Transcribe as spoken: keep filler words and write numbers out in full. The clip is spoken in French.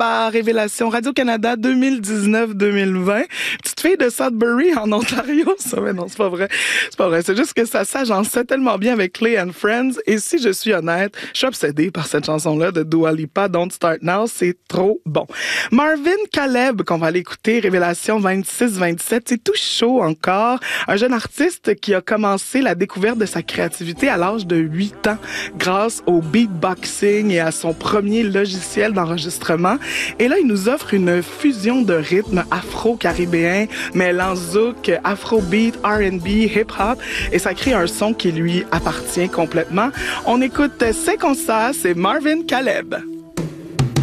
par Révélation Radio-Canada deux mille dix-neuf deux mille vingt. Petite fille de Sudbury en Ontario, ça, mais non, c'est pas vrai. C'est pas vrai, c'est juste que ça s'agençait tellement bien avec Clay and Friends. Et si je suis honnête, je suis obsédée par cette chanson-là de Dua Lipa, Don't Start Now, c'est trop bon. Marvin Caleb, qu'on va aller écouter, Révélation vingt-six vingt-sept, c'est tout chaud encore. Un jeune artiste qui a commencé la découverte de sa créativité à l'âge de huit ans grâce au beatboxing et à son premier logiciel d'enregistrement. Et là, il nous offre une fusion de rythmes afro-caribéens, mêlant zouk, afrobeat, R and B, hip-hop, et ça crée un son qui lui appartient complètement. On écoute C'est comme ça, c'est Marvin Caleb.